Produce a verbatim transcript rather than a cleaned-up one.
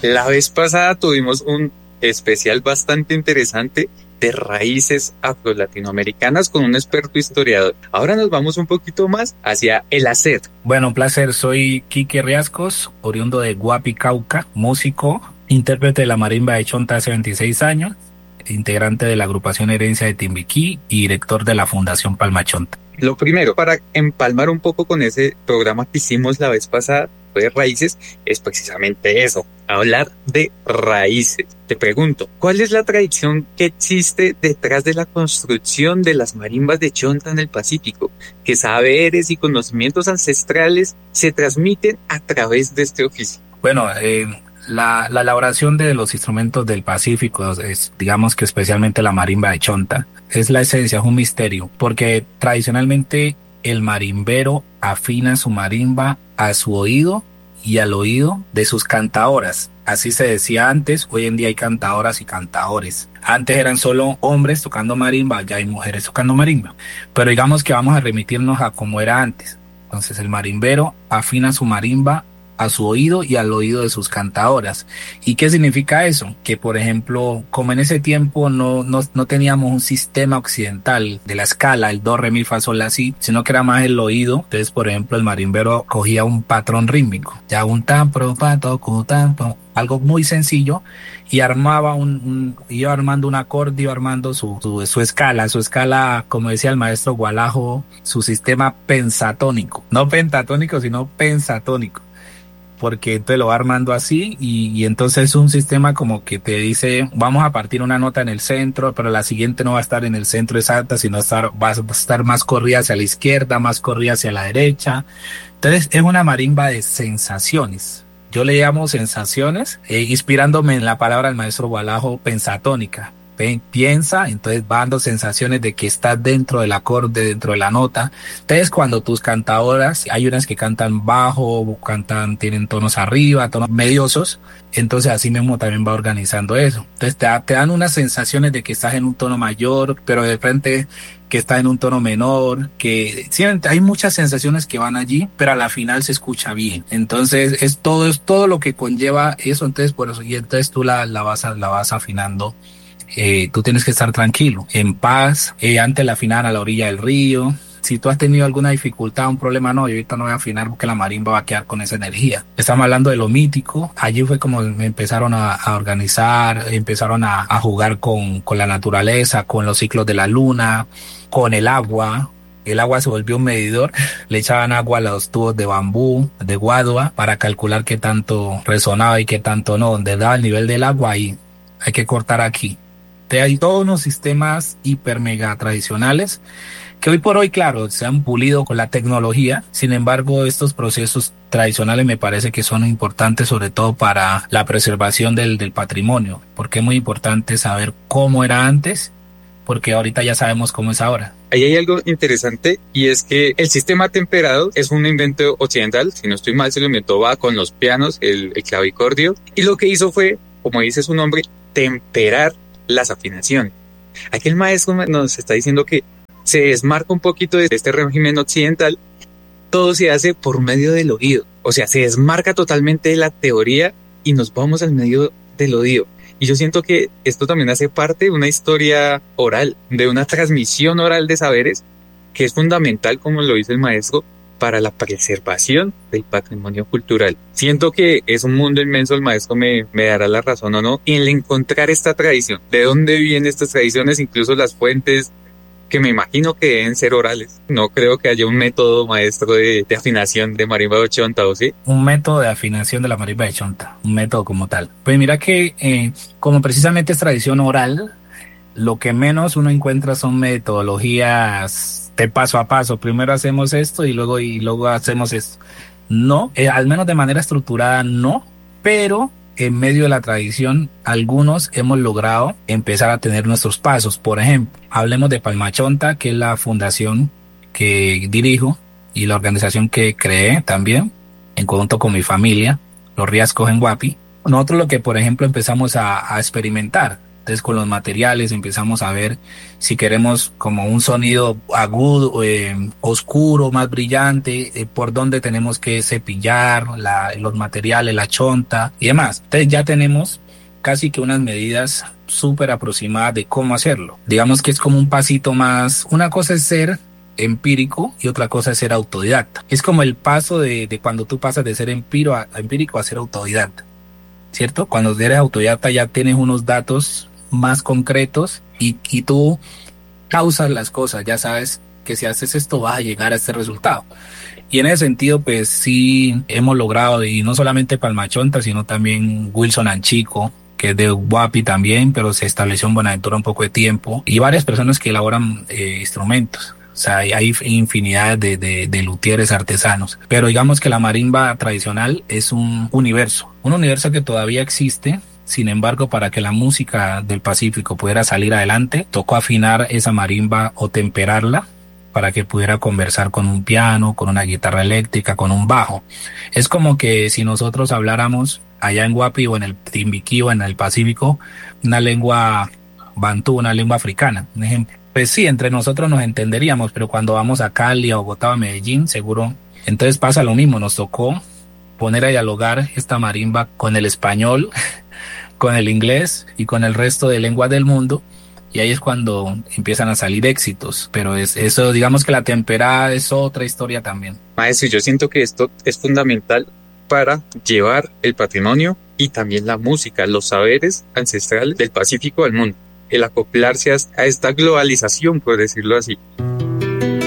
La vez pasada tuvimos un especial bastante interesante de raíces afro-latinoamericanas con un experto historiador. Ahora nos vamos un poquito más hacia el hacer. Bueno, un placer. Soy Quique Riascos, oriundo de Guapi, Cauca, músico, intérprete de la marimba de Chonta hace veintiséis años, integrante de la agrupación Herencia de Timbiquí y director de la Fundación Palma Chonta. Lo primero, para empalmar un poco con ese programa que hicimos la vez pasada de raíces, es precisamente eso, hablar de raíces. Te pregunto, ¿cuál es la tradición que existe detrás de la construcción de las marimbas de Chonta en el Pacífico? ¿Qué saberes y conocimientos ancestrales se transmiten a través de este oficio? Bueno, eh, la, la elaboración de los instrumentos del Pacífico, es, digamos que especialmente la marimba de Chonta, es la esencia, es un misterio, porque tradicionalmente el marimbero afina su marimba a su oído y al oído de sus cantadoras. Así se decía antes, hoy en día hay cantadoras y cantadores. Antes eran solo hombres tocando marimba, ya hay mujeres tocando marimba. Pero digamos que vamos a remitirnos a cómo era antes. Entonces el marimbero afina su marimba a su oído y al oído de sus cantadoras. ¿Y qué significa eso? Que, por ejemplo, como en ese tiempo no, no, no teníamos un sistema occidental de la escala, el do, re, mi, fa, sol, la, si, sino que era más el oído. Entonces, por ejemplo, el marimbero cogía un patrón rítmico, ya un tan, pro, pa, to, cu, tan, po, algo muy sencillo, y armaba un, un, iba armando un acorde, iba armando su, su, su escala, su escala, como decía el maestro Gualajo, su sistema pensatónico, no pentatónico, sino pensatónico. Porque entonces lo va armando así y, y entonces es un sistema como que te dice, vamos a partir una nota en el centro, pero la siguiente no va a estar en el centro exacta, sino estar, va a estar más corrida hacia la izquierda, más corrida hacia la derecha. Entonces es una marimba de sensaciones. Yo le llamo sensaciones, eh, inspirándome en la palabra del maestro Gualajo, pensatónica. Piensa, entonces va dando sensaciones de que estás dentro del acorde, dentro de la nota. Entonces cuando tus cantadoras, hay unas que cantan bajo, cantan, tienen tonos arriba, tonos mediosos, entonces así mismo también va organizando eso. Entonces te, te dan unas sensaciones de que estás en un tono mayor, pero de frente que estás en un tono menor, que sí, hay muchas sensaciones que van allí, pero a la final se escucha bien. Entonces es todo, es todo lo que conlleva eso, entonces por eso, y entonces tú la, la vas a, la vas afinando. Eh, tú tienes que estar tranquilo, en paz, eh, antes de afinar a la orilla del río. Si tú has tenido alguna dificultad, un problema, no, yo ahorita no voy a afinar porque la marimba va a quedar con esa energía. Estamos hablando de lo mítico. Allí fue como me empezaron a, a organizar, empezaron a, a jugar con, con la naturaleza, con los ciclos de la luna, con el agua. El agua se volvió un medidor, le echaban agua a los tubos de bambú, de guadua, para calcular qué tanto resonaba y qué tanto no. Donde daba el nivel del agua y hay que cortar aquí. Hay todos unos sistemas hiper mega tradicionales que hoy por hoy, claro, se han pulido con la tecnología. Sin embargo, estos procesos tradicionales me parece que son importantes, sobre todo para la preservación del, del patrimonio, porque es muy importante saber cómo era antes, porque ahorita ya sabemos cómo es ahora. Ahí hay algo interesante y es que el sistema temperado es un invento occidental, si no estoy mal se lo inventó Bach con los pianos, el, el clavicordio, y lo que hizo fue, como dice su nombre, temperar las afinaciones. Aquí el maestro nos está diciendo que se desmarca un poquito de este régimen occidental, todo se hace por medio del oído, o sea, se desmarca totalmente de la teoría y nos vamos al medio del oído. Y yo siento que esto también hace parte de una historia oral, de una transmisión oral de saberes que es fundamental, como lo dice el maestro, para la preservación del patrimonio cultural. Siento que es un mundo inmenso, el maestro me, me dará la razón o no, en el encontrar esta tradición, de dónde vienen estas tradiciones, incluso las fuentes que me imagino que deben ser orales. No creo que haya un método maestro de, de afinación de marimba de Chonta, ¿o sí? Un método de afinación de la marimba de Chonta, un método como tal. Pues mira que eh, como precisamente es tradición oral, lo que menos uno encuentra son metodologías de paso a paso. Primero hacemos esto y luego y luego hacemos esto. No, eh, al menos de manera estructurada no, pero en medio de la tradición algunos hemos logrado empezar a tener nuestros pasos. Por ejemplo, hablemos de Palma Chonta, que es la fundación que dirijo y la organización que creé también en conjunto con mi familia, los Riascos en Guapi. Nosotros lo que por ejemplo empezamos a, a experimentar Entonces con los materiales empezamos a ver si queremos como un sonido agudo, eh, oscuro, más brillante, eh, por dónde tenemos que cepillar la, los materiales, la chonta y demás. Entonces ya tenemos casi que unas medidas súper aproximadas de cómo hacerlo. Digamos que es como un pasito más. Una cosa es ser empírico y otra cosa es ser autodidacta. Es como el paso de, de cuando tú pasas de ser empiro a, a empírico a ser autodidacta, ¿cierto? Cuando eres autodidacta ya tienes unos datos más concretos y, y tú causas las cosas, ya sabes que si haces esto vas a llegar a este resultado. Y en ese sentido, pues sí hemos logrado, y no solamente Palmachonta, sino también Wilson Anchico, que es de Guapi también, pero se estableció en Buenaventura un poco de tiempo, y varias personas que elaboran eh, instrumentos. O sea, hay, hay infinidad de, de, de luthieres artesanos. Pero digamos que la marimba tradicional es un universo, un universo que todavía existe. Sin embargo, para que la música del Pacífico pudiera salir adelante, tocó afinar esa marimba o temperarla para que pudiera conversar con un piano, con una guitarra eléctrica, con un bajo. Es como que si nosotros habláramos allá en Guapi o en el Timbiquí o en el Pacífico, una lengua bantú, una lengua africana, un ejemplo. Pues sí, entre nosotros nos entenderíamos, pero cuando vamos a Cali, a Bogotá o a Medellín, seguro. Entonces pasa lo mismo, nos tocó poner a dialogar esta marimba con el español, con el inglés y con el resto de lenguas del mundo, y ahí es cuando empiezan a salir éxitos. Pero es eso, digamos que la temperada es otra historia también. Maestro, yo siento que esto es fundamental para llevar el patrimonio y también la música, los saberes ancestrales del Pacífico al mundo, el acoplarse a esta globalización, por decirlo así.